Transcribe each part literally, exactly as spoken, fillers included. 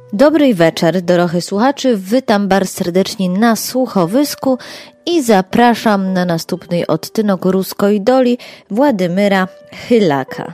Dobry wieczór, drodzy słuchacze, witam bardzo serdecznie na słuchowisku i zapraszam na następny odcinek ruskiej doli Władimira Chylaka.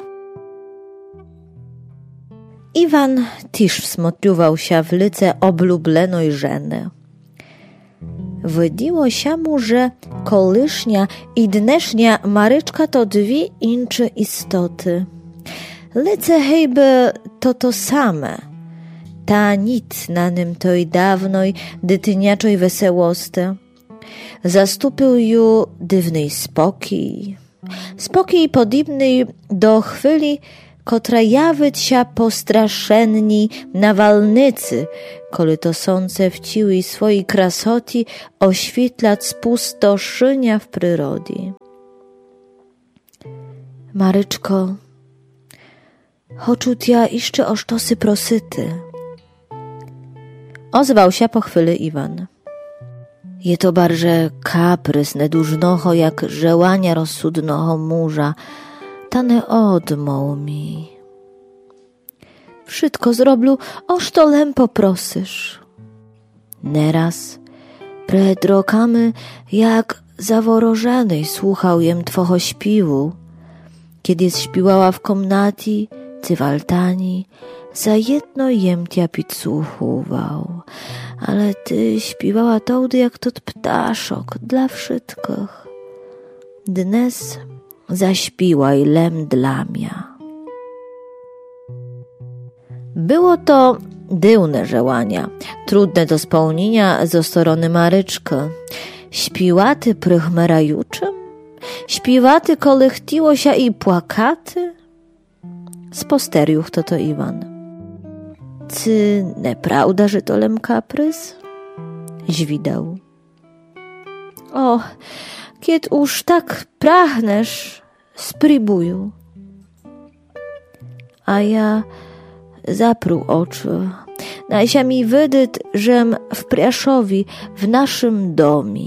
Iwan też wsmotliwał się w lice oblublenej żeny. Wydiło się mu, że kołysznia i dnesznia Maryczka to dwie inne istoty. Lice hejby to to same. Ta nic na nim toj dawnej, dytyniaczej wesełosti. Zastupił ju dywny spokój. Spokój podobny do chwili, kotra jawić się postraszenni na walnicy, koli to słońce w ciłej swojej krasoti oświetlać spustoszynia w przyrodzie. Maryczko, choczu ja jeszcze o sztosy prosyty. Ozwał się po chwili Iwan. Je to barże kaprys nedużnoho, jak żełania rozsudnoho murza, tane odmął mi. Wszystko zrobił, oż to lem poprosysz. Neraz, przed rokami, jak zaworożanej słuchał jem twoho śpiwu, kiedy śpiwała w komnaci, ty w altani, za jedno jem tia picuchował, ale ty śpiewała tołdy jak tot ptaszok dla wszystkich. Dnes zaśpiłaj lem dla mia. Było to dyłne żełania, trudne do spełnienia ze strony Maryczki. Śpiwaty prychmerajuczym? Śpiwaty kole chtiło się i płakaty? Sposteriuch to to Iwan. Czy neprawda, że to lem kaprys? Zwidał. O, kiedy już tak prachnesz, spróbuj. A ja zapruł oczy. Najsia mi wydyć, żem w Priaszowi, w naszym domie.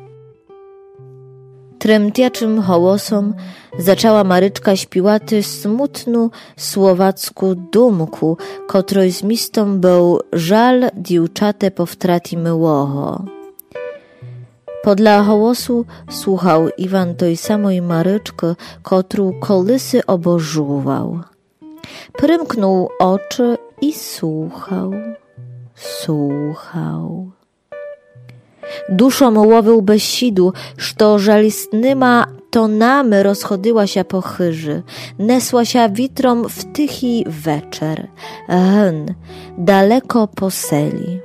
Tremtiaczym hołosom zaczęła Maryczka śpiłaty smutnu słowacku dumku, kotroj z mistą był żal dziewczate po wtrati myłoho. Podla hołosu słuchał Iwan tej samej Maryczki, kotru kolysy obożuwał. Prymknął oczy i słuchał, słuchał. Duszą łowił bez sidu, što żalistnyma tonamy rozchodziła się po chyży, nesła się witrom w tychy wieczer, hen, daleko po seli.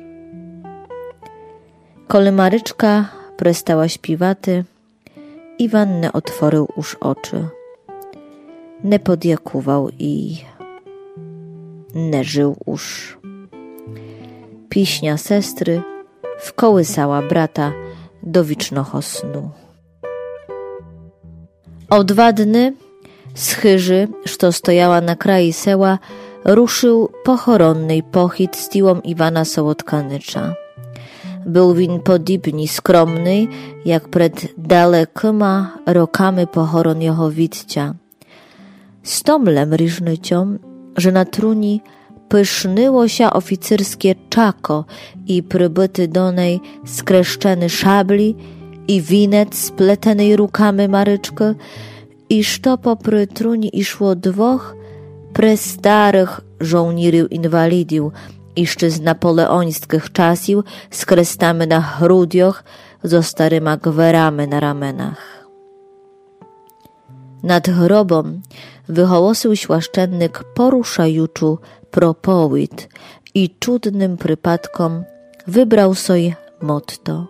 Kole Maryczka przestała śpiwaty, Iwan ne otworzył już oczy. Ne podjakował i ne żył już. Piśnia sestry wkołysała brata do wicznoho snu. O dwa dny z chyży, što stojała na kraji seła, ruszył pochoronny pochit z tiłom Iwana Sołotkanycza. Był win podobny skromny, jak przed dalekyma rokami pochoron jeho widcia. Z tomlem ryżnycią, że na truni pysznyło się oficerskie czako i przybyty do niej skreszczeny szabli i winec spletenej rukami Maryczki, i što popry truni išło dwoch prestarych żołnierów inwalidów, jeszcze z napoleońskich czasów, z krestami na grudiach, zo staryma gwerami na ramenach. Nad grobem wyhołosił świaszczennik poruszajuczu propowiedź i cudnym przypadkom wybrał sobie motto.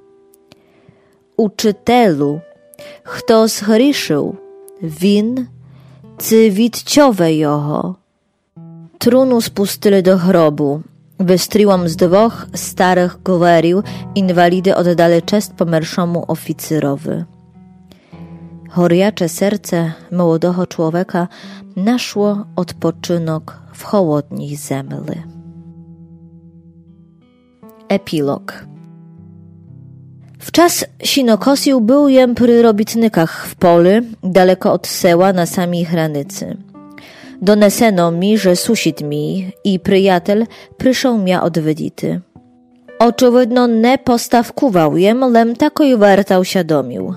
Uczytelu, kto zgrzeszył, win, czy widciowe jeho. Trunu spustili do grobu. Wystryłam z dwóch starych gwerił inwalidy oddali cześć pomerszemu oficerowi. Choriacze serce młodego człowieka naszło odpoczynok w chłodnej zemli. Epilog. W czas sinokosił był jem przy robitnikach w polu, daleko od seła na samej granicy. doneseno mi, że susit mi i przyjatel przyszł mnie odwiedzity. Oczyvidno ne postawkuwał jem, lem takoj wertał siadomił.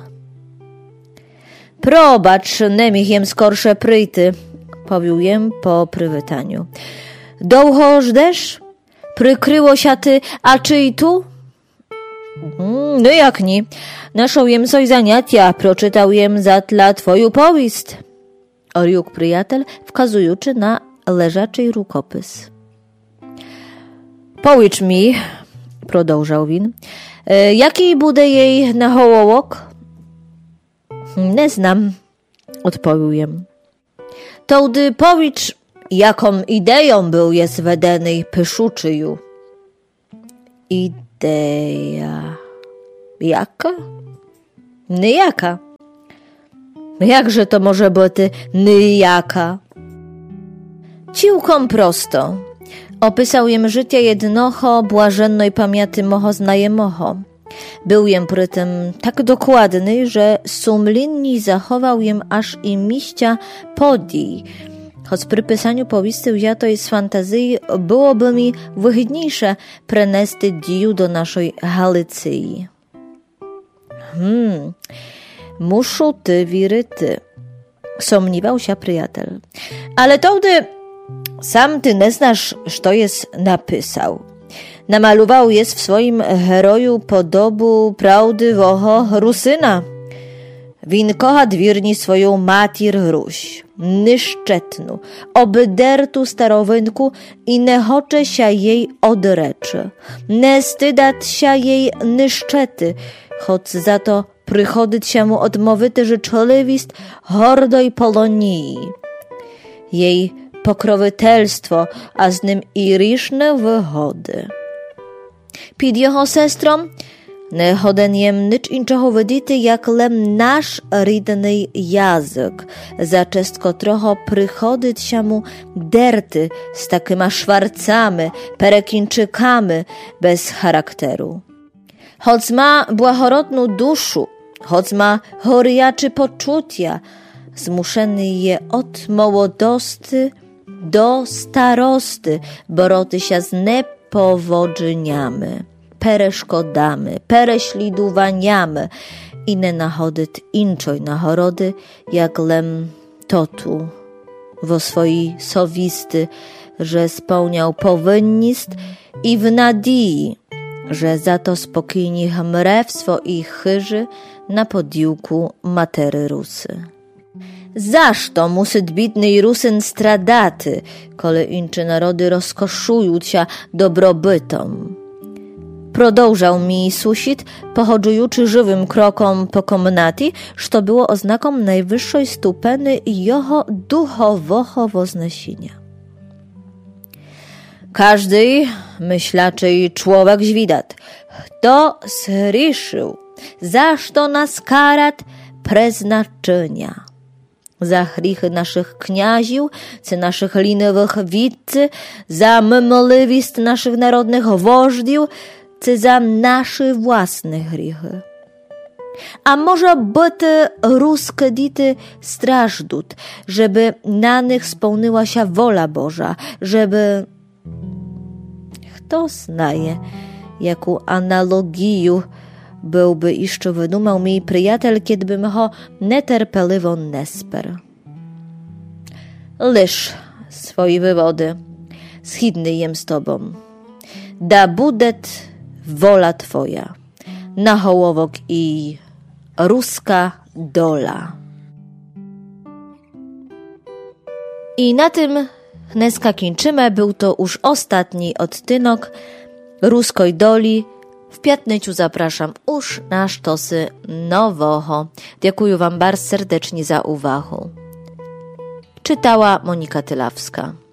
Probacz, ne mich jem skorsze pryjty, powił jem po przywitaniu. Dołho żdesz? Prykryło się ty, a czy i tu? Mm, no jak ni. Naszą jem coś zaniatia, proczytał jem za tla twoją powieść. Oriuk przyjatel, wkazujący na leżaczy rukopis. Powiedz mi, продовжав він, який буде їй наголовок? Не знам, odpowiedział jem. Тоді powiedz, jaką ideją był jest wedeny pyszuczyju. Ideja. Jaka? Niejaka. Jakże to może być niejaka? Ciłkom prosto. Opisał jem życie jednoho, błażennej pamięci moho znajomoho. Był jem przy tym tak dokładny, że sumlinni zachował jem aż i miścia podii. Choć przy pisaniu powieści ja to z fantazji byłoby mi wygodniejsze prenести diju do naszej Galicji. Hmm, muszę ty wiryty, somniwał się przyjatel. Ale to gdy sam ty nie znasz, co jest napisał. Namalował jest w swoim heroju podobu prawdziwego Rusyna. Win kocha dwirni swoją matir Ruś, niszczetnu, obdertu starowynku i nie chce się jej odreczy. Nie stydać się jej niszczety, choć za to przychodzić się mu odmówity życzliwist hordoj Polonii. Jej pokrovitelstwo, a z nim i ryszne wychody. Pід його сестром не годен єм ніч іншого видіти, як лем наш рідний язик, за честь котрого приходить się mu дерти з такими шварцами, перекінчиками без характеру. Choć ma błahorodną duszu, choć ma горячі почуття, zmuszony je od młodosti do starosty boroty się z nepowodzeniami, pereszkodami, pereślidowaniami i nie nachodzić inczoj nahorody, jak lem totu wo swojej sowisty, że spełniał powinnost i w nadziei, że za to spokojnie mre w swoich chyży na podíłku matery Rusy. Zašto musi bitny Rusyn stradaty, kole incze narody rozkoszują się dobrobytom? Продовжał mi susit, pochodzący żywym krokom po komnaty, co było oznaką najwyższej stupeny jego duchowego woznesienia. Każdy myślaczy człowiek żwidat, kto zgrzeszył, zašto nas karać przeznaczenia. Za grzechy naszych kniaziów, czy naszych linowych widcy, za mymoliwist naszych narodnych wożdziów, czy za nasze własne grzechy. A może byty ruskie dity strażdut, żeby na nich spełniła się wola Boża, żeby... Kto znaje, jaką analogię byłby jeszcze wydumał mi przyjatel, kiedby ho neterpeliwo nesper. Lisz swoje wywody, schidny jem z tobą. Da budet wola twoja, na hołowok i ruska dola. I na tym dneska kończymy. Był to już ostatni odtynok ruskoj doli. W piatnyciu zapraszam już na sztosy nowoho. Dziękuję wam bardzo serdecznie za uwagę. Czytała Monika Tylawska.